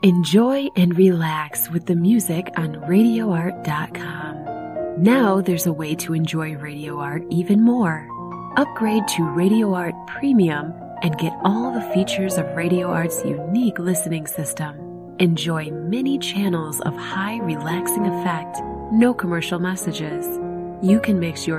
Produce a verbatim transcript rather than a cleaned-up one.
Enjoy and relax with the music on radio art dot com. Now there's a way to enjoy Radio Art even more. Upgrade to Radio Art Premium and get all the features of Radio Art's unique listening system. Enjoy many channels of high relaxing effect, no commercial messages. You can mix your